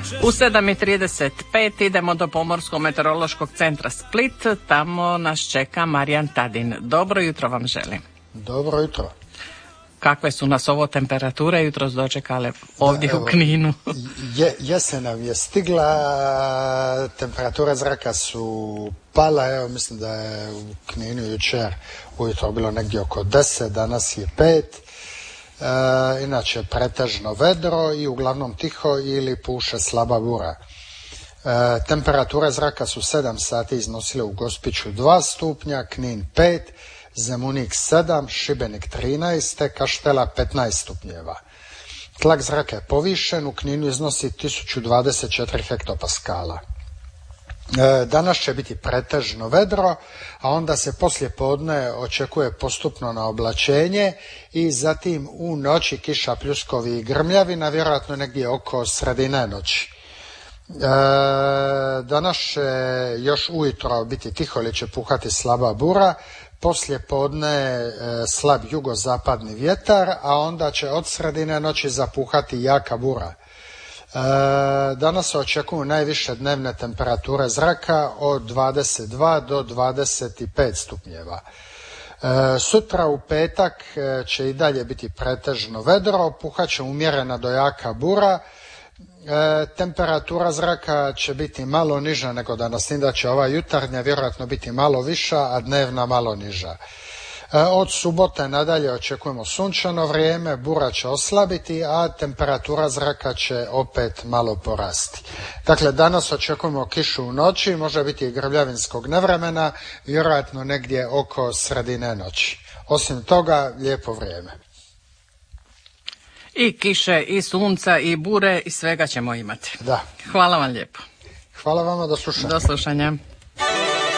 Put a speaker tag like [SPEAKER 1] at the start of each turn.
[SPEAKER 1] U 7:35 idemo do Pomorsko-meteorološkog centra Split. Tamo nas čeka Marijan Tadin. Dobro jutro vam želim.
[SPEAKER 2] Dobro jutro.
[SPEAKER 1] Kakve su nas ovo temperature jutros dočekale ovdje u Kninu?
[SPEAKER 2] Jesen nam je stigla, temperature zraka su pala, evo mislim da je u Kninu jučer ujutro bilo negdje oko 10, danas je 5. Inače pretežno vedro i uglavnom tiho ili puše slaba bura. Temperature zraka su 7 sati iznosile u Gospiću 2 stupnja, Knin 5, Zemunik 7, Šibenik 13, te Kaštela 15 stupnjeva. Tlak zraka je povišen, u Kninu iznosi 1024 hektopaskala. Danas će biti pretežno vedro, a onda se poslije podne očekuje postupno na oblačenje i zatim u noći kiša, pljuskovi i grmljavina, vjerojatno negdje oko sredine noći. Danas će još ujutro biti tiho ili će puhati slaba bura, poslije podne slab jugozapadni vjetar, a onda će od sredine noći zapuhati jaka bura. Danas se očekuju najviše dnevne temperature zraka od 22 do 25 stupnjeva. Sutra u petak će i dalje biti pretežno vedro, puhat će umjerena do jaka bura. Temperatura zraka će biti malo niža nego danas, da će ova jutarnja vjerojatno biti malo viša, a dnevna malo niža. Od subote nadalje očekujemo sunčano vrijeme, bura će oslabiti, a temperatura zraka će opet malo porasti. Dakle, danas očekujemo kišu u noći, može biti i grmljavinskog nevremena, vjerojatno negdje oko sredine noći. Osim toga, lijepo vrijeme.
[SPEAKER 1] I kiše, i sunca, i bure, i svega ćemo imati.
[SPEAKER 2] Da.
[SPEAKER 1] Hvala vam lijepo.
[SPEAKER 2] Hvala vama, do slušanja.
[SPEAKER 1] Do slušanja.